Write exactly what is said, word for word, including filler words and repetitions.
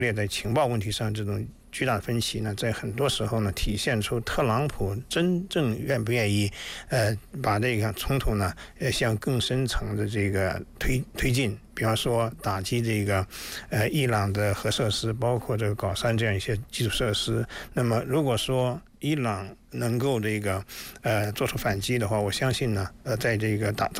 列在情报问题上这种巨大的分歧呢，在很多时候呢，体现出特朗普真正愿不愿意，呃，把这个冲突呢，呃，向更深层的这个推推进。比方说打击这个，呃，伊朗的核设施，包括这个高山这样一些基础设施。那么，如果说伊朗能够这个，呃，做出反击的话，我相信呢，呃，在这个打造